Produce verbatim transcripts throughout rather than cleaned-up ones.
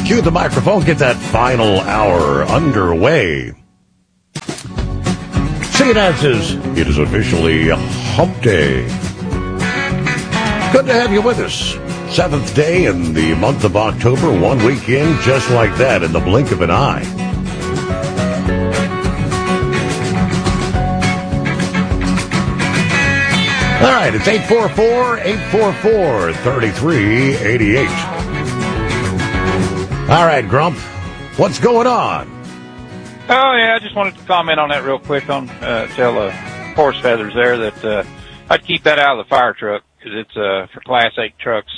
Cue the microphone, get that final hour underway. Saint Anne's, it is officially Hump Day. Good to have you with us. Seventh day in the month of October, one week in, just like that, in the blink of an eye. All right, it's eight four four, eight four four, three three eight eight. All right, Grump, what's going on? Oh, yeah, I just wanted to comment on that real quick on, uh, tell uh, horse feathers there that uh, I'd keep that out of the fire truck because it's uh, for Class eight trucks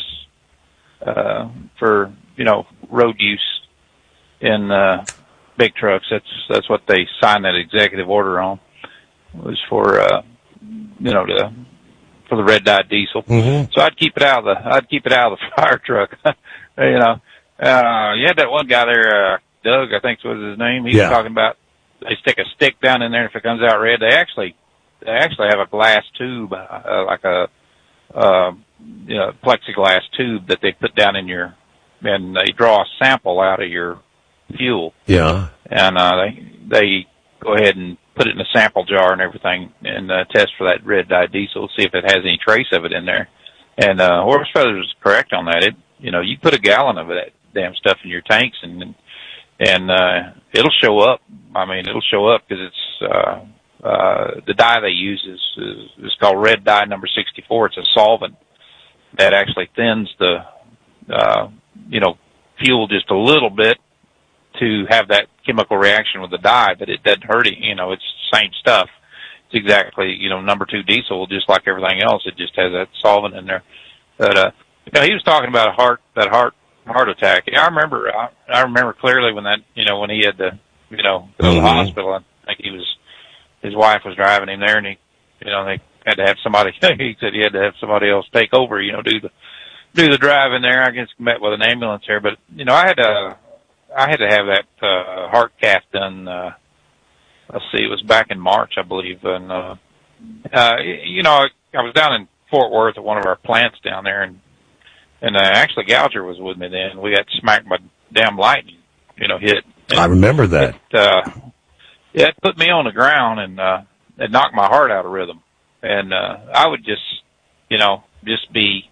uh, for, you know, road use in uh, big trucks. That's that's what they signed that executive order on. It was for, uh, you know, the, for the red dye diesel. Mm-hmm. So I'd keep it out of the I'd keep it out of the fire truck. You know, uh, you had that one guy there. Uh, Doug, I think was his name. He yeah. was talking about they stick a stick down in there, and if it comes out red, they actually they actually have a glass tube, uh, like a uh, you know plexiglass tube that they put down in your, and they draw a sample out of your fuel. Yeah, and uh, they they go ahead and put it in a sample jar and everything, and uh, test for that red dye diesel, see if it has any trace of it in there. And uh, Horse Feathers is correct on that. It you know you put a gallon of that damn stuff in your tanks and. And, uh, it'll show up. I mean, it'll show up because it's, uh, uh, the dye they use is, is, is called red dye number sixty-four. It's a solvent that actually thins the, uh, you know, fuel just a little bit to have that chemical reaction with the dye, but it doesn't hurt it. You know, it's the same stuff. It's exactly, you know, number two diesel, just like everything else. It just has that solvent in there. But, uh, you know, he was talking about a heart, that heart, heart attack. Yeah, I remember. I, I remember clearly when that, you know, when he had to, you know, go to the mm-hmm. hospital. I think he was, his wife was driving him there, and he, you know, they had to have somebody. He said he had to have somebody else take over, you know, do the do the driving there. I guess met with an ambulance there, but you know, I had to, I had to have that uh, heart cath done. Uh, let's see, it was back in March, I believe, and uh, uh, you know, I, I was down in Fort Worth at one of our plants down there, and. And uh, actually, Gouger was with me then. We got smacked by damn lightning, you know, hit. And I remember that. It, uh, yeah, it put me on the ground and uh, it knocked my heart out of rhythm. And uh, I would just, you know, just be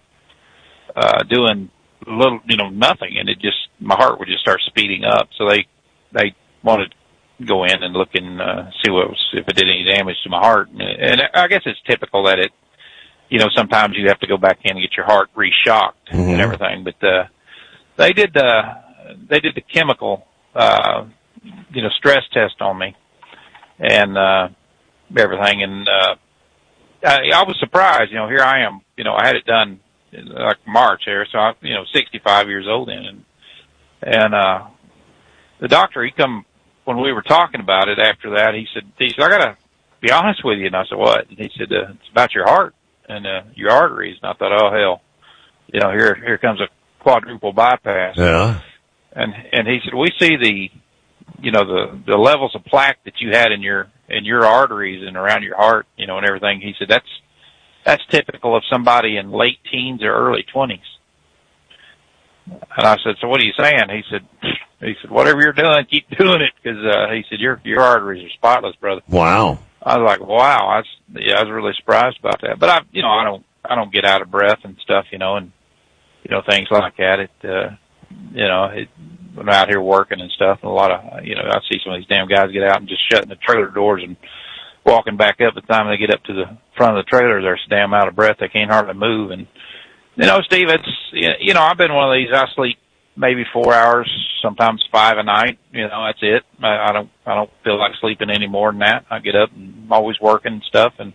uh, doing little, you know, nothing, and it just my heart would just start speeding up. So they they wanted to go in and look and uh, see what was if it did any damage to my heart. And, and I guess it's typical that it. You know, sometimes you have to go back in and get your heart re-shocked mm-hmm. and everything. But uh, they did the they did the chemical, uh, you know, stress test on me and uh, everything. And uh, I, I was surprised. You know, here I am. You know, I had it done in, like March there, so I, you know, sixty-five years old then. And and uh, the doctor, he come when we were talking about it after that. He said, he said, I gotta be honest with you. And I said, what? And he said, uh, it's about your heart. And, uh, your arteries. And I thought, oh, hell, you know, here, here comes a quadruple bypass. Yeah. And, and he said, we see the, you know, the, the levels of plaque that you had in your, in your arteries and around your heart, you know, and everything. He said, that's, that's typical of somebody in late teens or early twenties. And I said, so what are you saying? He said, he said, whatever you're doing, keep doing it. Cause, uh, he said, your, your arteries are spotless, brother. Wow. I was like, wow, I was, yeah, I was really surprised about that. But I, you know, I don't, I don't get out of breath and stuff, you know, and, you know, things like that. It, uh, you know, it, when I'm out here working and stuff, and a lot of, you know, I see some of these damn guys get out and just shutting the trailer doors and walking back up. By the time they get up to the front of the trailer, they're so damn out of breath, they can't hardly move. And, you know, Steve, it's, you know, I've been one of these, I sleep maybe four hours, sometimes five a night. You know, that's it. I, I don't, I don't feel like sleeping any more than that. I get up and I'm always working and stuff. And,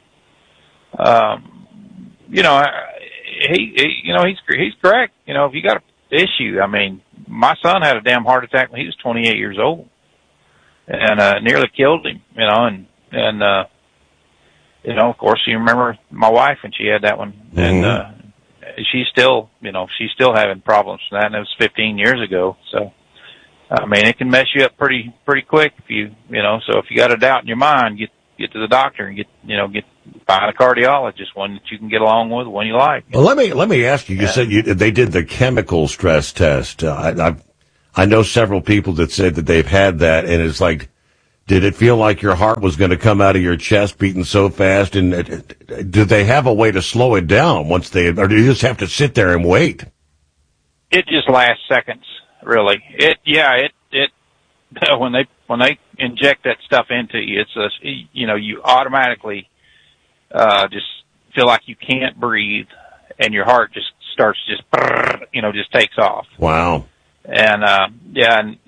um, you know, I, he, he, you know, he's, he's correct. You know, if you got an issue, I mean, my son had a damn heart attack when he was twenty-eight years old and, uh, nearly killed him, you know, and, and, uh, you know, of course you remember my wife when she had that one mm-hmm. and, uh, she's still, you know, she's still having problems from that, and it was fifteen years ago. So, I mean, it can mess you up pretty, pretty quick if you, you know, so if you got a doubt in your mind, get, get to the doctor and get, you know, get, find a cardiologist, one that you can get along with, one you like. Well, let me, let me ask you, you yeah. said you, they did the chemical stress test. Uh, I, I've, I know several people that said that they've had that, and it's like, did it feel like your heart was going to come out of your chest beating so fast? And uh, do they have a way to slow it down once they, or do you just have to sit there and wait? It just lasts seconds, really. It, yeah, it, it, when they, when they inject that stuff into you, it's a, you know, you automatically, uh, just feel like you can't breathe and your heart just starts just, you know, just takes off. Wow. And, uh, yeah, and